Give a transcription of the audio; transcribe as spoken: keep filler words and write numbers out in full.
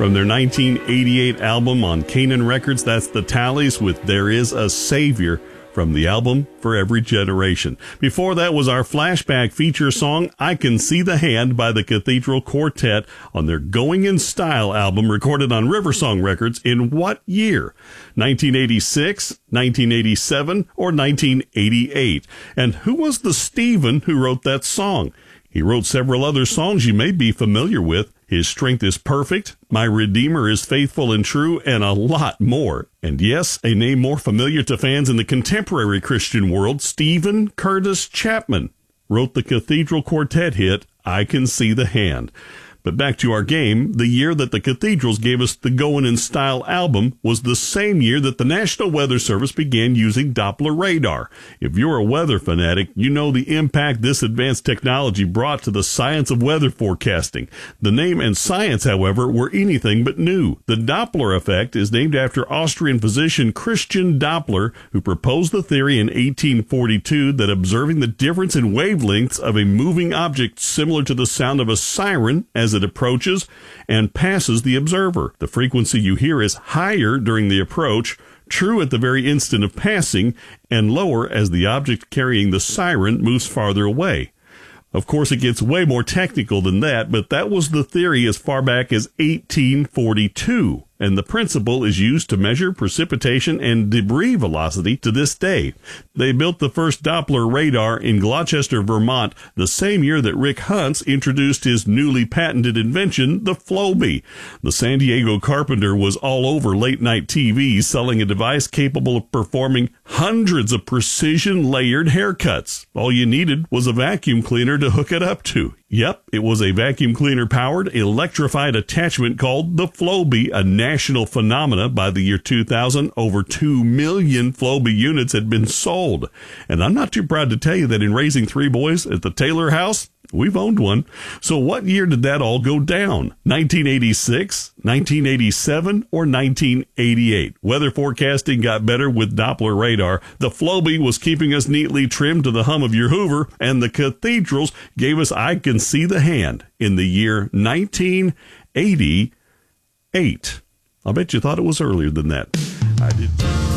From their nineteen eighty-eight album on Canaan Records, that's the Tallies with There Is a Savior from the album For Every Generation. Before that was our flashback feature song, I Can See the Hand by the Cathedral Quartet on their Going in Style album recorded on Riversong Records in what year? nineteen eighty-six, nineteen eighty-seven, or nineteen eighty-eight? And who was the Stephen who wrote that song? He wrote several other songs you may be familiar with. His Strength is Perfect, My Redeemer is Faithful and True, and a lot more. And yes, a name more familiar to fans in the contemporary Christian world, Stephen Curtis Chapman wrote the Cathedral Quartet hit, I Can See the Hand. But back to our game, the year that the Cathedrals gave us the Goin' in Style album was the same year that the National Weather Service began using Doppler radar. If you're a weather fanatic, you know the impact this advanced technology brought to the science of weather forecasting. The name and science, however, were anything but new. The Doppler effect is named after Austrian physician Christian Doppler, who proposed the theory in eighteen forty-two that observing the difference in wavelengths of a moving object similar to the sound of a siren as it approaches and passes the observer. The frequency you hear is higher during the approach, true at the very instant of passing, and lower as the object carrying the siren moves farther away. Of course, it gets way more technical than that, but that was the theory as far back as eighteen forty-two. And the principle is used to measure precipitation and debris velocity to this day. They built the first Doppler radar in Gloucester, Vermont, the same year that Rick Huntz introduced his newly patented invention, the Flowbee. The San Diego carpenter was all over late-night T V selling a device capable of performing hundreds of precision-layered haircuts. All you needed was a vacuum cleaner to hook it up to. Yep, it was a vacuum cleaner-powered, electrified attachment called the Flowbee, a national phenomena. By the year two thousand, over two million Flowbee units had been sold. And I'm not too proud to tell you that in raising three boys at the Taylor house, we've owned one. So what year did that all go down? nineteen eighty-six, nineteen eighty-seven, or nineteen eighty-eight? Weather forecasting got better with Doppler radar. The Flowbee was keeping us neatly trimmed to the hum of your Hoover, and the Cathedrals gave us I Can See the Hand in the year nineteen eighty-eight. I'll bet you thought it was earlier than that. I did too.